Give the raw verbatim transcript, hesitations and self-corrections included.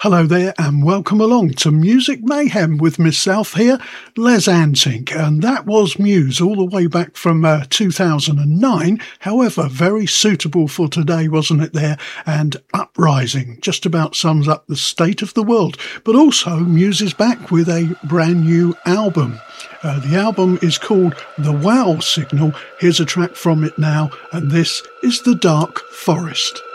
Hello there and welcome along to Music Mayhem with myself here, Les Antink, and that was Muse all the way back from uh, two thousand nine, however very suitable for today, wasn't it there, and Uprising just about sums up the state of the world, but also Muse is back with a brand new album. Uh, the album is called The Wow Signal. Here's a track from it now, and this is The Dark Forest.